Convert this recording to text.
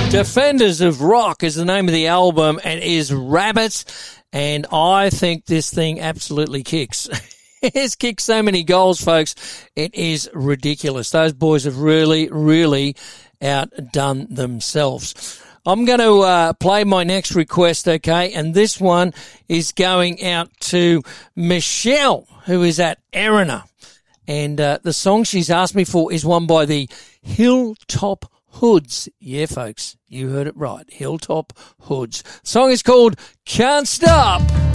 Defenders of Rock is the name of the album and is Rabbits, and I think this thing absolutely kicks. It's kicked so many goals, folks. It is ridiculous. Those boys have really, really outdone themselves. I'm going to play my next request, okay? And this one is going out to Michelle, who is at Erina. And the song she's asked me for is one by the Hilltop Hoods. Yeah, folks, you heard it right. Hilltop Hoods. The song is called Can't Stop.